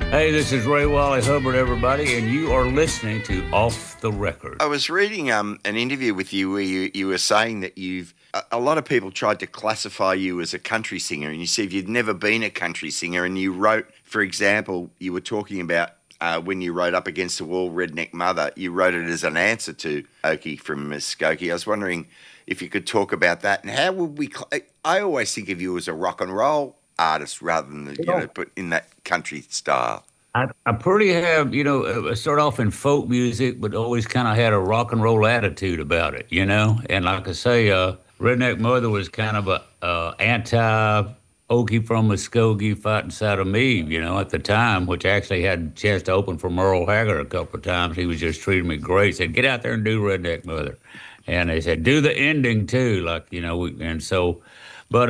Hey, this is Ray Wally Hubbard, everybody, and you are listening to Off the Record. I was reading an interview with you where you were saying that a lot of people tried to classify you as a country singer, and you said you'd never been a country singer, and you wrote, for example, you were talking about when you wrote Up Against the Wall, Redneck Mother, you wrote it as an answer to Okie from Muskogee. I was wondering if you could talk about that, and how would we... I always think of you as a rock and roll artist rather than, put in that country style. I pretty have, start off in folk music, but always kind of had a rock and roll attitude about it, And like I say, Redneck Mother was kind of a anti-Okie from Muskogee fighting side of me, at the time, which actually had a chance to open for Merle Haggard a couple of times. He was just treating me great. He said, get out there and do Redneck Mother. And they said, do the ending too, and so, but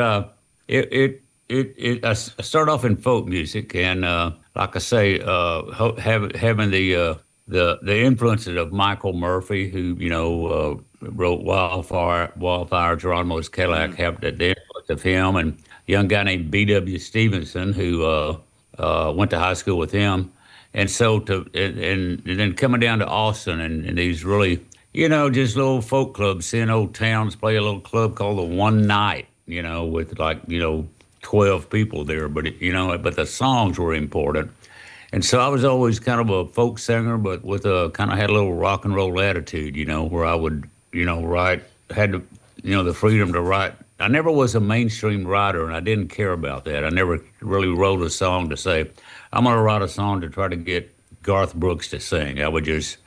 I start off in folk music, and like I say, having the influences of Michael Murphy, who wrote Wildfire, Geronimo's Cadillac, have the influence of him, and a young guy named B.W. Stevenson, who went to high school with him, and so and then coming down to Austin and these really, just little folk clubs, seeing old towns play a little club called the One Night, with 12 people there, but but the songs were important. And so I was always kind of a folk singer, but with had a little rock and roll attitude, where I would, write, had to, the freedom to write. I never was a mainstream writer, and I didn't care about that. I never really wrote a song to say, I'm going to write a song to try to get Garth Brooks to sing. I would just,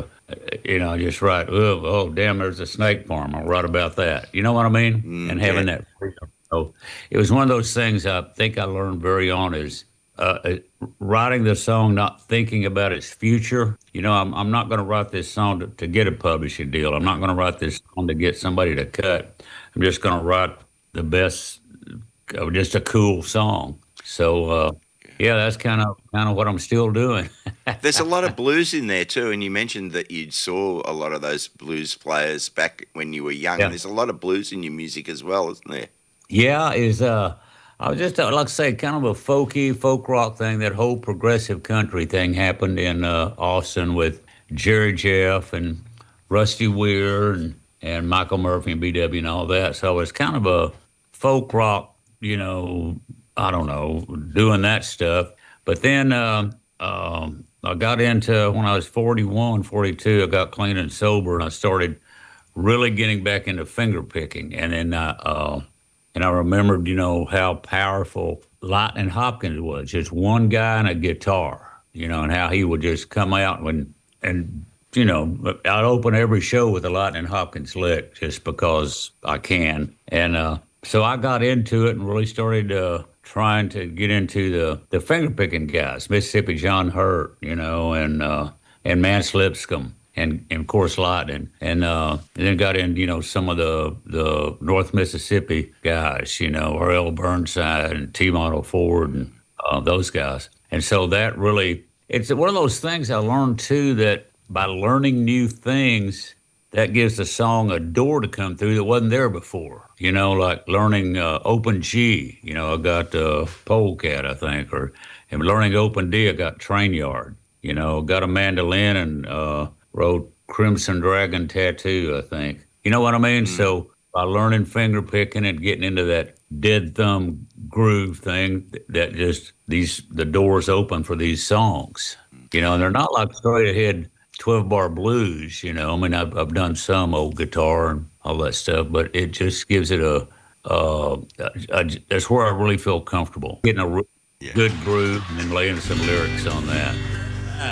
just write, oh, damn, there's a snake farm. I'll write about that. You know what I mean? And having that freedom. So it was one of those things I think I learned very on is writing the song, not thinking about its future. I'm not going to write this song to get a publishing deal. I'm not going to write this song to get somebody to cut. I'm just going to write the best, just a cool song. So, that's kind of what I'm still doing. There's a lot of blues in there too, and you mentioned that you saw a lot of those blues players back when you were young. Yeah. And there's a lot of blues in your music as well, isn't there? Yeah, I was just, like I say, kind of a folk rock thing. That whole progressive country thing happened in Austin with Jerry Jeff and Rusty Weir and Michael Murphy and B.W. and all that. So it was kind of a folk rock, I don't know, doing that stuff. But then I got into, when I was 41, 42, I got clean and sober, and I started really getting back into finger picking. And then and I remembered, how powerful Lightning Hopkins was. Just one guy and a guitar, and how he would just come out and I'd open every show with a Lightning Hopkins lick just because I can. And so I got into it and really started trying to get into the finger picking guys, Mississippi John Hurt, and Mance Lipscomb. And of course Lightning, and then got in, some of the North Mississippi guys, R.L. Burnside and T-Model Ford and those guys. And so that really, it's one of those things I learned too, that by learning new things, that gives the song a door to come through that wasn't there before. Like learning open G, I got Polecat, I think, and learning open D, I got Train Yard, got a mandolin and wrote Crimson Dragon Tattoo, I think. You know what I mean? Mm-hmm. So by learning finger picking and getting into that dead thumb groove thing, that just the doors open for these songs. And they're not like straight ahead 12-bar blues, I mean, I've done some old guitar and all that stuff, but it just gives it that's where I really feel comfortable, getting a good groove and then laying some lyrics on that.